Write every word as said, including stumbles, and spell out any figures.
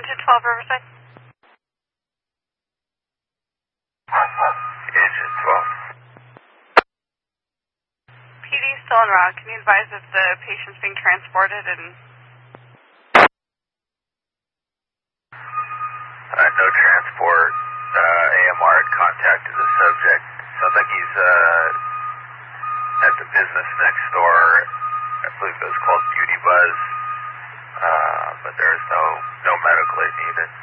Engine twelve Riverside. Engine twelve. P D still en route. Can you advise if the patient's being transported and... Uh, no transport. Uh, A M R had contacted the subject. Sounds like he's uh, at the business next door. I believe it was called Beauty Buzz. Uh, but there is no, no medical aid needed.